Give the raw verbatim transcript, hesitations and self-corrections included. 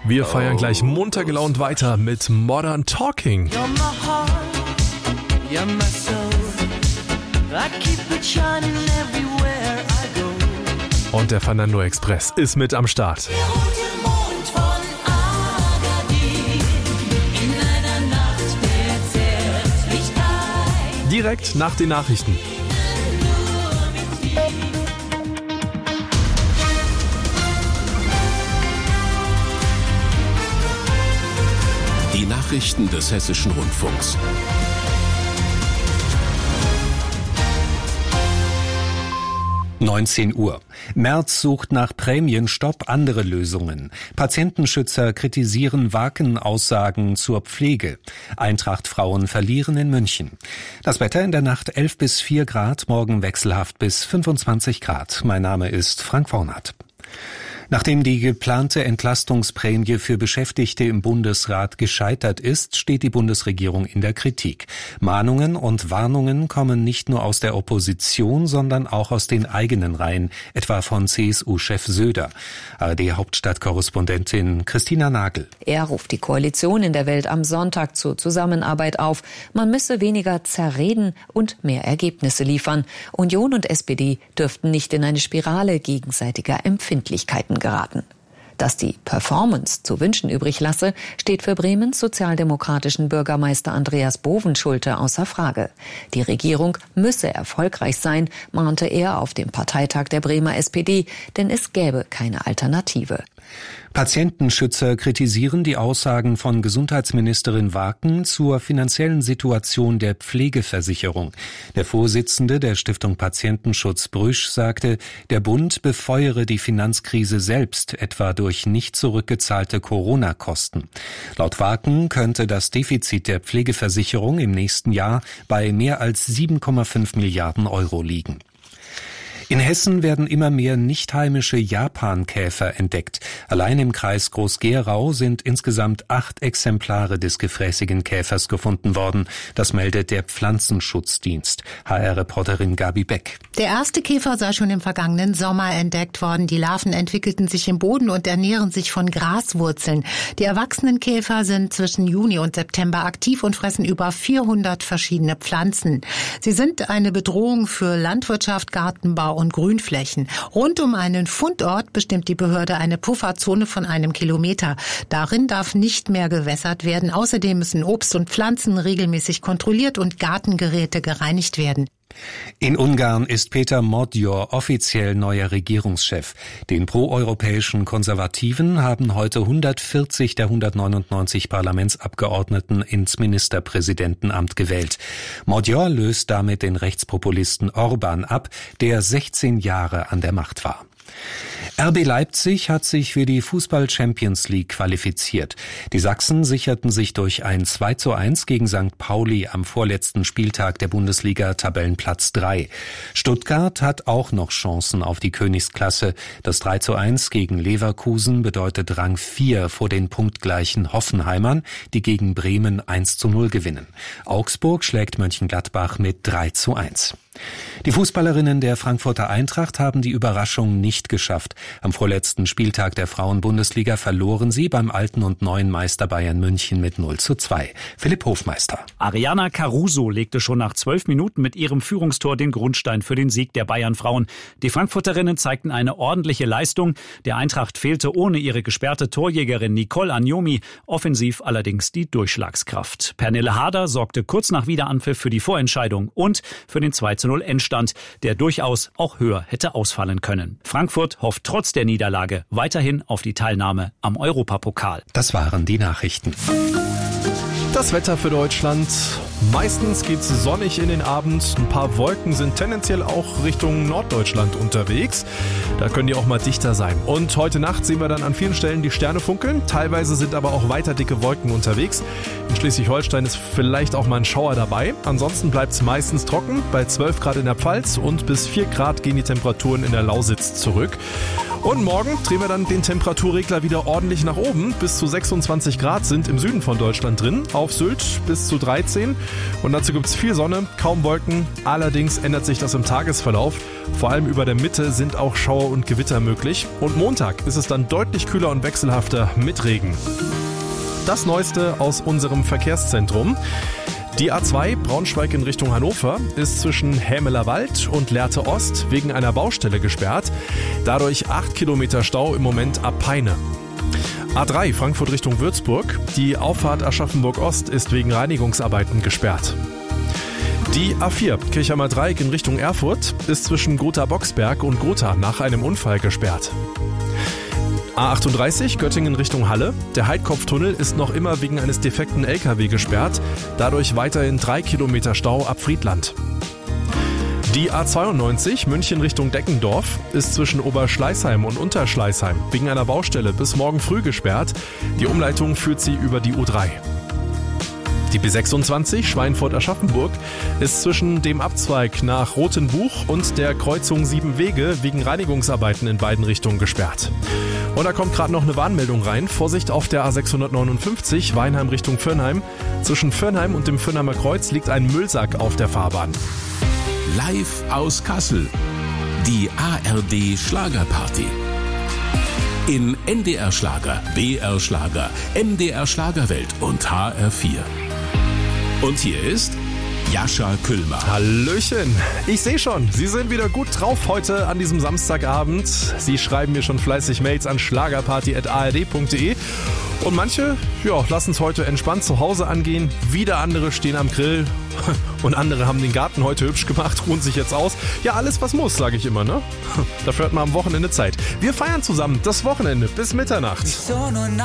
Wir feiern gleich munter gelaunt weiter mit Modern Talking. You're my heart, you're my soul. I keep it shining everywhere I go. Und der Fernando Express ist mit am Start. Der rote Mond von Agadir, in einer Nacht der Zärtlichkeit. Direkt nach den Nachrichten. Nur mit dir. Die Nachrichten des Hessischen Rundfunks. neunzehn Uhr. Merz sucht nach Prämienstopp andere Lösungen. Patientenschützer kritisieren Waken-Aussagen zur Pflege. Eintracht-Frauen verlieren in München. Das Wetter in der Nacht elf bis vier Grad, morgen wechselhaft bis fünfundzwanzig Grad. Mein Name ist Frank Vornat. Nachdem die geplante Entlastungsprämie für Beschäftigte im Bundesrat gescheitert ist, steht die Bundesregierung in der Kritik. Mahnungen und Warnungen kommen nicht nur aus der Opposition, sondern auch aus den eigenen Reihen, etwa von C S U-Chef Söder. A R D-Hauptstadtkorrespondentin Christina Nagel. Er ruft die Koalition in der Welt am Sonntag zur Zusammenarbeit auf. Man müsse weniger zerreden und mehr Ergebnisse liefern. Union und S P D dürften nicht in eine Spirale gegenseitiger Empfindlichkeiten geraten. Dass die Performance zu wünschen übrig lasse, steht für Bremens sozialdemokratischen Bürgermeister Andreas Bovenschulte außer Frage. Die Regierung müsse erfolgreich sein, mahnte er auf dem Parteitag der Bremer S P D, denn es gäbe keine Alternative. Patientenschützer kritisieren die Aussagen von Gesundheitsministerin Waken zur finanziellen Situation der Pflegeversicherung. Der Vorsitzende der Stiftung Patientenschutz Brüsch sagte, der Bund befeuere die Finanzkrise selbst, etwa durch nicht zurückgezahlte Corona-Kosten. Laut Waken könnte das Defizit der Pflegeversicherung im nächsten Jahr bei mehr als sieben Komma fünf Milliarden Euro liegen. In Hessen werden immer mehr nicht-heimische Japankäfer entdeckt. Allein im Kreis Groß-Gerau sind insgesamt acht Exemplare des gefräßigen Käfers gefunden worden. Das meldet der Pflanzenschutzdienst. H R-Reporterin Gabi Beck. Der erste Käfer sei schon im vergangenen Sommer entdeckt worden. Die Larven entwickelten sich im Boden und ernähren sich von Graswurzeln. Die erwachsenen Käfer sind zwischen Juni und September aktiv und fressen über vierhundert verschiedene Pflanzen. Sie sind eine Bedrohung für Landwirtschaft, Gartenbau und Grünflächen. Rund um einen Fundort bestimmt die Behörde eine Pufferzone von einem Kilometer. Darin darf nicht mehr gewässert werden. Außerdem müssen Obst und Pflanzen regelmäßig kontrolliert und Gartengeräte gereinigt werden. In Ungarn ist Peter Modjor offiziell neuer Regierungschef. Den proeuropäischen Konservativen haben heute hundertvierzig der hundertneunundneunzig Parlamentsabgeordneten ins Ministerpräsidentenamt gewählt. Modjor löst damit den Rechtspopulisten Orban ab, der sechzehn Jahre an der Macht war. R B Leipzig hat sich für die Fußball-Champions League qualifiziert. Die Sachsen sicherten sich durch ein zwei zu eins gegen Sankt Pauli am vorletzten Spieltag der Bundesliga Tabellenplatz drei. Stuttgart hat auch noch Chancen auf die Königsklasse. Das drei zu eins gegen Leverkusen bedeutet Rang vier vor den punktgleichen Hoffenheimern, die gegen Bremen eins zu null gewinnen. Augsburg schlägt Mönchengladbach mit drei zu eins. Die Fußballerinnen der Frankfurter Eintracht haben die Überraschung nicht geschafft. Am vorletzten Spieltag der Frauen-Bundesliga verloren sie beim alten und neuen Meister Bayern München mit null zu zwei. Philipp Hofmeister. Ariana Caruso legte schon nach zwölf Minuten mit ihrem Führungstor den Grundstein für den Sieg der Bayern-Frauen. Die Frankfurterinnen zeigten eine ordentliche Leistung. Der Eintracht fehlte ohne ihre gesperrte Torjägerin Nicole Agnomi offensiv allerdings die Durchschlagskraft. Pernille Harder sorgte kurz nach Wiederanpfiff für die Vorentscheidung und für den zwei zu null Endstand, der durchaus auch höher hätte ausfallen können. Frankfurt hofft trotz der Niederlage weiterhin auf die Teilnahme am Europapokal. Das waren die Nachrichten. Das Wetter für Deutschland. Meistens geht's sonnig in den Abend. Ein paar Wolken sind tendenziell auch Richtung Norddeutschland unterwegs. Da können die auch mal dichter sein. Und heute Nacht sehen wir dann an vielen Stellen die Sterne funkeln. Teilweise sind aber auch weiter dicke Wolken unterwegs. In Schleswig-Holstein ist vielleicht auch mal ein Schauer dabei. Ansonsten bleibt's meistens trocken, bei zwölf Grad in der Pfalz und bis vier Grad gehen die Temperaturen in der Lausitz zurück. Und morgen drehen wir dann den Temperaturregler wieder ordentlich nach oben. Bis zu sechsundzwanzig Grad sind im Süden von Deutschland drin. Auf Sylt bis zu dreizehn. Und dazu gibt es viel Sonne, kaum Wolken. Allerdings ändert sich das im Tagesverlauf. Vor allem über der Mitte sind auch Schauer und Gewitter möglich. Und Montag ist es dann deutlich kühler und wechselhafter mit Regen. Das Neueste aus unserem Verkehrszentrum. Die A zwei Braunschweig in Richtung Hannover ist zwischen Hämeler Wald und Lehrte Ost wegen einer Baustelle gesperrt. Dadurch acht Kilometer Stau im Moment ab Peine. A drei Frankfurt Richtung Würzburg. Die Auffahrt Aschaffenburg Ost ist wegen Reinigungsarbeiten gesperrt. Die A vier Kirchheimer Dreieck in Richtung Erfurt ist zwischen Gotha-Boxberg und Gotha nach einem Unfall gesperrt. A achtunddreißig Göttingen Richtung Halle. Der Heidkopftunnel ist noch immer wegen eines defekten L K W gesperrt. Dadurch weiterhin drei Kilometer Stau ab Friedland. Die A zweiundneunzig München Richtung Deckendorf ist zwischen Oberschleißheim und Unterschleißheim wegen einer Baustelle bis morgen früh gesperrt. Die Umleitung führt sie über die U drei. Die B sechsundzwanzig Schweinfurt-Aschaffenburg ist zwischen dem Abzweig nach Rotenbuch und der Kreuzung Sieben Wege wegen Reinigungsarbeiten in beiden Richtungen gesperrt. Und da kommt gerade noch eine Warnmeldung rein. Vorsicht auf der A sechshundertneunundfünfzig Weinheim Richtung Fürnheim. Zwischen Fürnheim und dem Fürnheimer Kreuz liegt ein Müllsack auf der Fahrbahn. Live aus Kassel. Die A R D Schlagerparty. In N D R Schlager, B R Schlager, M D R Schlagerwelt und H R vier. Und hier ist Jascha Küllmer. Hallöchen. Ich sehe schon, Sie sind wieder gut drauf heute an diesem Samstagabend. Sie schreiben mir schon fleißig Mails an schlagerparty at a r d punkt d e. Und manche, ja, lassen es heute entspannt zu Hause angehen. Wieder andere stehen am Grill. Und andere haben den Garten heute hübsch gemacht, ruhen sich jetzt aus. Ja, alles was muss, sage ich immer, ne? Dafür hat man am Wochenende Zeit. Wir feiern zusammen das Wochenende bis Mitternacht.